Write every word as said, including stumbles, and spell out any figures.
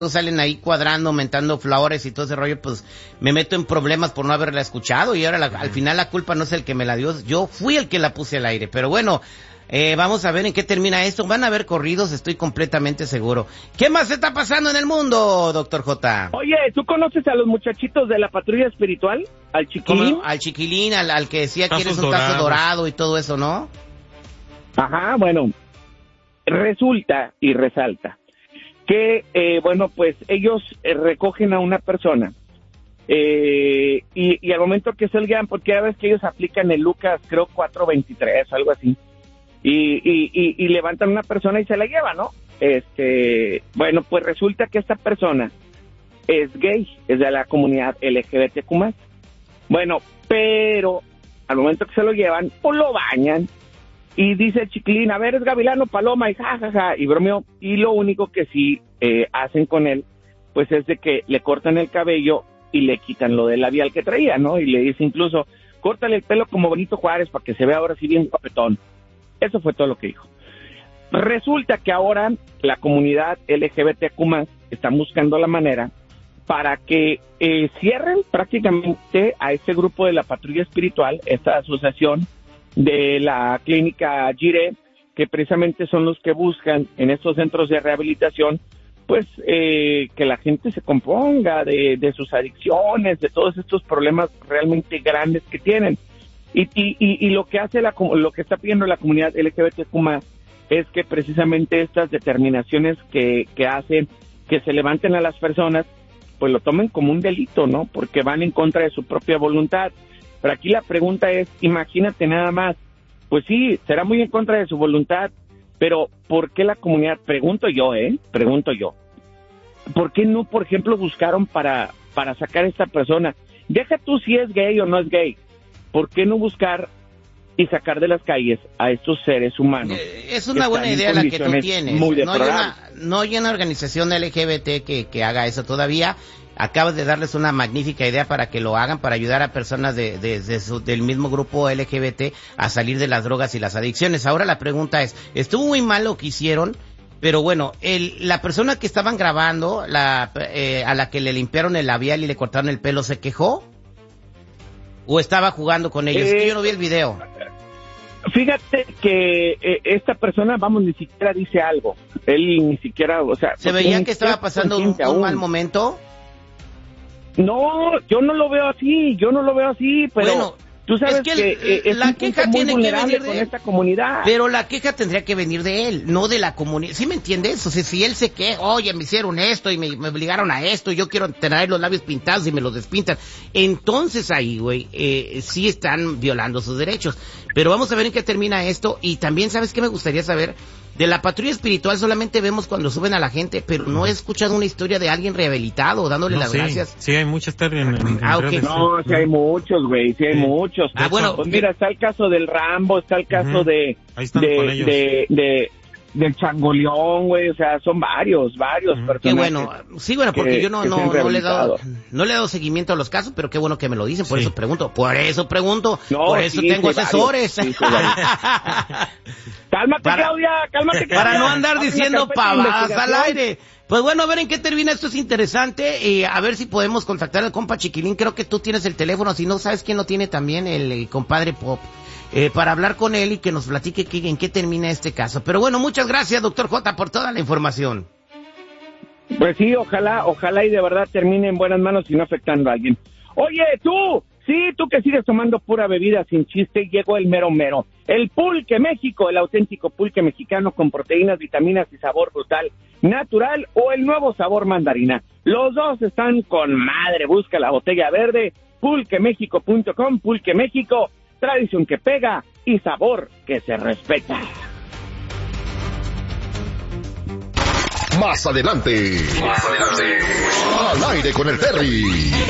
salen ahí cuadrando, aumentando flores y todo ese rollo, pues me meto en problemas por no haberla escuchado y ahora la, al final la culpa no es el que me la dio, yo fui el que la puse al aire, pero bueno, eh, vamos a ver en qué termina esto, van a haber corridos, estoy completamente seguro. ¿Qué más está pasando en el mundo, doctor J? Oye, ¿tú conoces a los muchachitos de la patrulla espiritual? ¿Al chiquilín? ¿Cómo? Al chiquilín, al, al que decía que eres un tazo dorado y todo eso, ¿no? Ajá, bueno, resulta y resalta que, eh, bueno, pues ellos eh, recogen a una persona eh, y, y al momento que salgan, porque a veces que ellos aplican el Lucas, creo, cuatro veintitrés, algo así, y, y, y, y levantan a una persona y se la llevan, ¿no? Este, bueno, pues resulta que esta persona es gay, es de la comunidad L G B T Q más. Bueno, pero al momento que se lo llevan, pues lo bañan. Y dice el chiquilín, a ver, es gavilano, paloma, y jajaja, ja, ja, y bromeó. Y lo único que sí eh, hacen con él, pues es de que le cortan el cabello y le quitan lo del labial que traía, ¿no? Y le dice incluso, córtale el pelo como Benito Juárez para que se vea ahora sí bien guapetón. Eso fue todo lo que dijo. Resulta que ahora la comunidad L G B T Q más, están buscando la manera para que eh, cierren prácticamente a este grupo de la patrulla espiritual, esta asociación de la clínica Jiré, que precisamente son los que buscan en estos centros de rehabilitación, pues eh, que la gente se componga de, de sus adicciones, de todos estos problemas realmente grandes que tienen. Y, y, y, y lo que hace la, lo que está pidiendo la comunidad L G B T Q más, es que precisamente estas determinaciones que, que hacen que se levanten a las personas, pues lo tomen como un delito, ¿no? Porque van en contra de su propia voluntad. Pero aquí la pregunta es, imagínate nada más, pues sí, será muy en contra de su voluntad, pero ¿por qué la comunidad? Pregunto yo, ¿eh? Pregunto yo. ¿Por qué no, por ejemplo, buscaron para, para sacar a esta persona? Deja tú si es gay o no es gay. ¿Por qué no buscar y sacar de las calles a estos seres humanos? Eh, es una buena idea la que tú tienes. No hay, una, no hay una organización L G B T que, que haga eso todavía. Acabas de darles una magnífica idea para que lo hagan, para ayudar a personas de, de, de su, del mismo grupo L G B T a salir de las drogas y las adicciones. Ahora la pregunta es, estuvo muy mal lo que hicieron, pero bueno, el, la persona que estaban grabando, la, eh, a la que le limpiaron el labial y le cortaron el pelo, ¿se quejó? ¿O estaba jugando con ellos? Eh, es que yo no vi el video. Fíjate que eh, esta persona, vamos, ni siquiera dice algo. Él ni siquiera, o sea... ¿Se veía que estaba pasando un, un mal momento? No, yo no lo veo así, yo no lo veo así, pero bueno, tú sabes es que, el, que eh, es la queja tiene que venir de con él. Esta comunidad. Pero la queja tendría que venir de él, no de la comunidad. ¿Sí me entiendes? O sea, si él se queja, oye, me hicieron esto y me, me obligaron a esto, y yo quiero tener los labios pintados y me los despintan. Entonces ahí, güey, eh, sí están violando sus derechos. Pero vamos a ver en qué termina esto. Y también, ¿sabes qué me gustaría saber? De la patrulla espiritual solamente vemos cuando suben a la gente, pero no he escuchado una historia de alguien rehabilitado, dándole no, las sí, gracias. Sí, hay muchas en, en, en ah, okay. No, sí hay muchos, güey, sí hay sí. muchos. Ah, bueno. Pues mira, está el caso del Rambo, está el caso uh-huh. de, Ahí están de, con ellos. de, de, del Changoleón, güey, o sea, son varios, varios uh-huh. personajes. Qué bueno, sí, bueno, porque que, yo no, no, no le he dado, no le he dado seguimiento a los casos, pero qué bueno que me lo dicen, por sí. eso pregunto, por eso pregunto, no, por eso sí, tengo sí, asesores. Sí, sí, cálmate, para, Claudia, cálmate, Claudia. Para no andar diciendo pavadas al aire. Pues bueno, a ver en qué termina, esto es interesante, y a ver si podemos contactar al compa Chiquilín, creo que tú tienes el teléfono, si no sabes quién lo tiene también, el, el compadre Pop. Eh, para hablar con él y que nos platique que, en qué termina este caso. Pero bueno, muchas gracias, doctor J, por toda la información. Pues sí, ojalá, ojalá y de verdad termine en buenas manos y no afectando a alguien. Oye, tú, sí, tú que sigues tomando pura bebida sin chiste, llegó el mero mero. El Pulque México, el auténtico pulque mexicano con proteínas, vitaminas y sabor brutal, natural, o el nuevo sabor mandarina. Los dos están con madre, busca la botella verde, pulque méxico punto com, Pulque México, tradición que pega y sabor que se respeta. Más adelante, más adelante, al aire con el Terry.